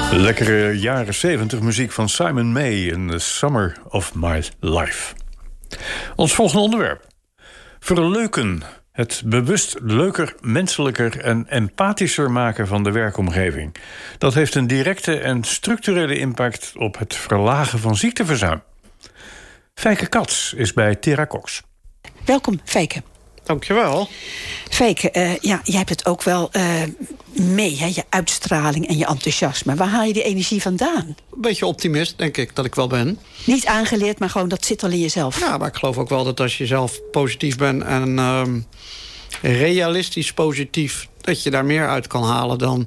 Lekkere jaren 70 muziek van Simon May in The Summer of My Life. Ons volgende onderwerp. Verleuken. Het bewust leuker, menselijker en empathischer maken van de werkomgeving. Dat heeft een directe en structurele impact op het verlagen van ziekteverzuim. Fijke Kats is bij Theracox. Welkom, Fijke. Dankjewel. Fijke, jij hebt het ook wel mee, hè? Je uitstraling en je enthousiasme. Waar haal je die energie vandaan? Een beetje optimist, denk ik, dat ik wel ben. Niet aangeleerd, maar gewoon dat zit al in jezelf. Ja, maar ik geloof ook wel dat als je zelf positief bent en realistisch positief, dat je daar meer uit kan halen dan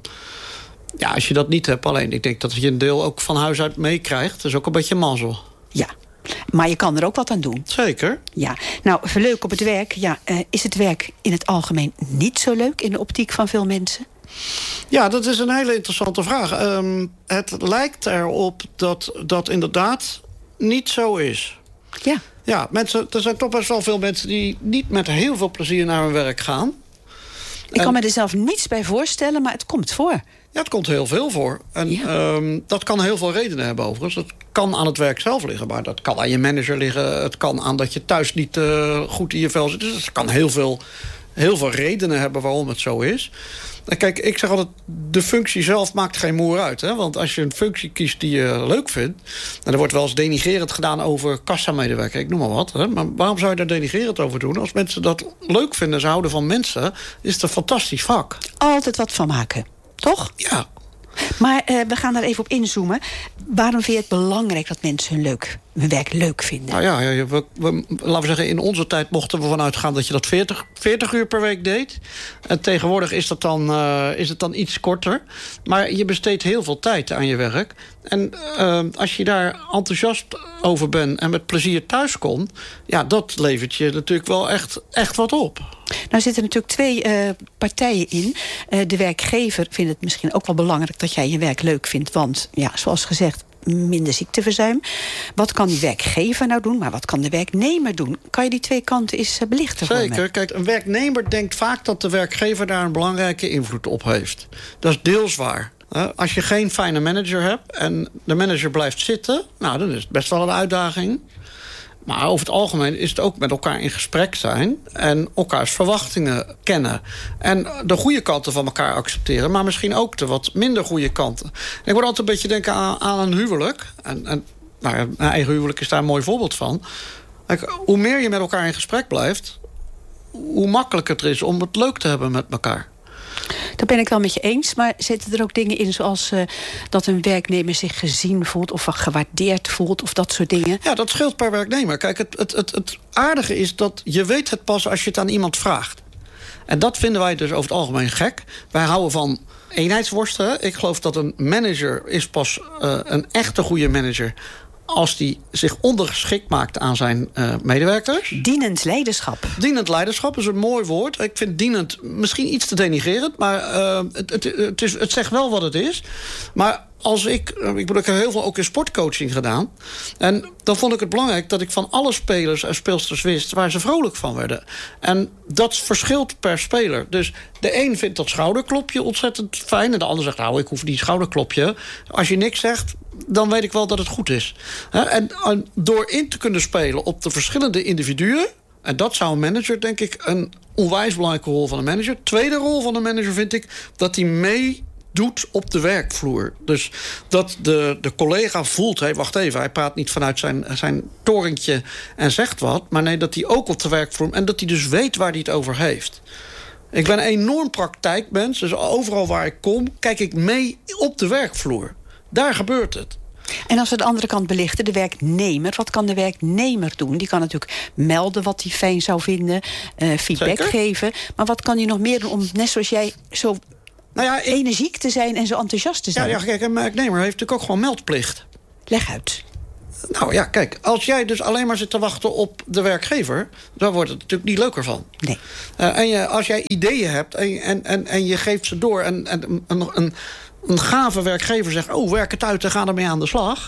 als je dat niet hebt. Alleen, ik denk dat je een deel ook van huis uit meekrijgt. Dat is ook een beetje mazzel. Ja. Maar je kan er ook wat aan doen. Zeker. Ja. Nou, verleuk op het werk. Is het werk in het algemeen niet zo leuk in de optiek van veel mensen? Ja, dat is een hele interessante vraag. Het lijkt erop dat dat inderdaad niet zo is. Ja. Ja, er zijn toch best wel veel mensen die niet met heel veel plezier naar hun werk gaan. Ik kan me er zelf niets bij voorstellen, maar het komt voor. Ja, het komt heel veel voor. En dat kan heel veel redenen hebben overigens. Dat kan aan het werk zelf liggen, maar dat kan aan je manager liggen. Het kan aan dat je thuis niet goed in je vel zit. Dus het kan heel veel redenen hebben waarom het zo is. En kijk, ik zeg altijd, de functie zelf maakt geen moer uit. Hè? Want als je een functie kiest die je leuk vindt, en er wordt wel eens denigrerend gedaan over kassamedewerker, ik noem maar wat. Hè? Maar waarom zou je daar denigrerend over doen? Als mensen dat leuk vinden, ze houden van mensen, is het een fantastisch vak. Altijd wat van maken, toch? Ja. Maar we gaan daar even op inzoomen. Waarom vind je het belangrijk dat mensen hun werk leuk vinden? Nou ja, laten we zeggen, in onze tijd mochten we vanuit gaan dat je dat 40 uur per week deed. En tegenwoordig is het dan iets korter. Maar je besteedt heel veel tijd aan je werk. En als je daar enthousiast over bent en met plezier thuis komt, dat levert je natuurlijk wel echt wat op. Nou zitten natuurlijk twee partijen in. De werkgever vindt het misschien ook wel belangrijk dat jij je werk leuk vindt. Want, zoals gezegd, minder ziekteverzuim. Wat kan die werkgever nou doen, maar wat kan de werknemer doen? Kan je die twee kanten eens belichten voor me? Zeker. Kijk, een werknemer denkt vaak dat de werkgever daar een belangrijke invloed op heeft. Dat is deels waar. Als je geen fijne manager hebt en de manager blijft zitten, dan is het best wel een uitdaging. Maar over het algemeen is het ook met elkaar in gesprek zijn en elkaars verwachtingen kennen. En de goede kanten van elkaar accepteren, maar misschien ook de wat minder goede kanten. En ik word altijd een beetje denken aan een huwelijk. En mijn eigen huwelijk is daar een mooi voorbeeld van. Kijk, hoe meer je met elkaar in gesprek blijft, hoe makkelijker het is om het leuk te hebben met elkaar. Dat ben ik wel met je eens, maar zitten er ook dingen in zoals dat een werknemer zich gezien voelt of gewaardeerd voelt of dat soort dingen? Ja, dat scheelt per werknemer. Kijk, het aardige is dat je weet het pas als je het aan iemand vraagt. En dat vinden wij dus over het algemeen gek. Wij houden van eenheidsworsten. Ik geloof dat een manager is pas een echte goede manager als die zich ondergeschikt maakt aan zijn medewerkers. Dienend leiderschap. Dienend leiderschap is een mooi woord. Ik vind dienend misschien iets te denigrerend, maar het zegt wel wat het is. Maar als ik heb heel veel ook in sportcoaching gedaan. En dan vond ik het belangrijk dat ik van alle spelers en speelsters wist waar ze vrolijk van werden. En dat verschilt per speler. Dus de een vindt dat schouderklopje ontzettend fijn en de ander zegt, ik hoef die schouderklopje. Als je niks zegt, dan weet ik wel dat het goed is. En door in te kunnen spelen op de verschillende individuen, en dat zou een manager, denk ik, een onwijs belangrijke rol van een manager. Tweede rol van een manager vind ik dat hij meedoet op de werkvloer. Dus dat de collega voelt, wacht even, hij praat niet vanuit zijn torentje en zegt wat, maar nee, dat hij ook op de werkvloer, en dat hij dus weet waar hij het over heeft. Ik ben een enorm praktijkmens, dus overal waar ik kom, kijk ik mee op de werkvloer. Daar gebeurt het. En als we de andere kant belichten, de werknemer. Wat kan de werknemer doen? Die kan natuurlijk melden wat hij fijn zou vinden. Feedback geven. Maar wat kan hij nog meer doen om, net zoals jij, zo energiek te zijn en zo enthousiast te zijn? Ja, kijk, een werknemer heeft natuurlijk ook gewoon meldplicht. Leg uit. Nou ja, kijk, als jij dus alleen maar zit te wachten op de werkgever, dan wordt het natuurlijk niet leuker van. Nee. Als jij ideeën hebt en je geeft ze door en een gave werkgever zegt, werk het uit en ga ermee aan de slag.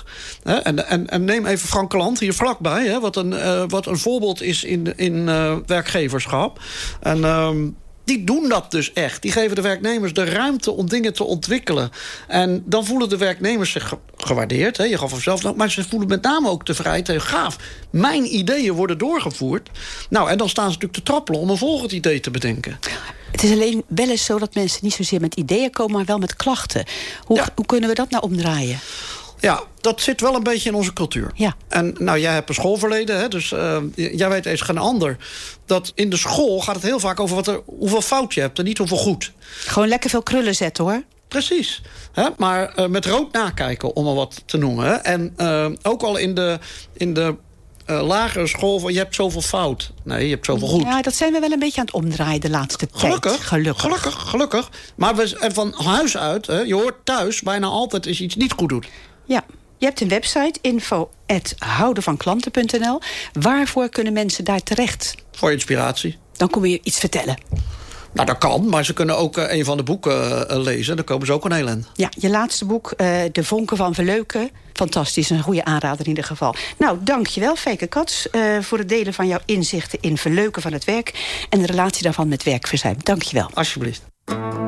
En neem even Frank Land hier vlakbij, wat een voorbeeld is in werkgeverschap. En die doen dat dus echt. Die geven de werknemers de ruimte om dingen te ontwikkelen. En dan voelen de werknemers zich gewaardeerd. Hè? Je gaf hem zelf nog, maar ze voelen met name ook de vrijheid. Gaaf, mijn ideeën worden doorgevoerd. Nou, en dan staan ze natuurlijk te trappelen om een volgend idee te bedenken. Het is alleen wel eens zo dat mensen niet zozeer met ideeën komen, maar wel met klachten. Hoe kunnen we dat nou omdraaien? Ja, dat zit wel een beetje in onze cultuur. Ja. En nou, jij hebt een schoolverleden, hè, dus jij weet eens geen ander. Dat in de school gaat het heel vaak over hoeveel fout je hebt en niet hoeveel goed. Gewoon lekker veel krullen zetten, hoor. Precies. Hè? Maar met rood nakijken, om er wat te noemen. Hè? En ook al in de lagere school van je hebt zoveel fout. Nee, je hebt zoveel goed. Ja, dat zijn we wel een beetje aan het omdraaien de laatste tijd. Gelukkig. Maar van huis uit, hè, je hoort thuis bijna altijd is iets niet goed doet. Ja, je hebt een website, info@houdenvanklanten.nl. Waarvoor kunnen mensen daar terecht? Voor inspiratie. Dan kom je iets vertellen. Nou, dat kan, maar ze kunnen ook een van de boeken lezen. Dan komen ze ook een heel eind. Ja, je laatste boek, De Vonken van Verleuken. Fantastisch, een goede aanrader in ieder geval. Nou, dankjewel, Feke Kats, voor het delen van jouw inzichten in verleuken van het werk en de relatie daarvan met werkverzuim. Dankjewel. Alsjeblieft.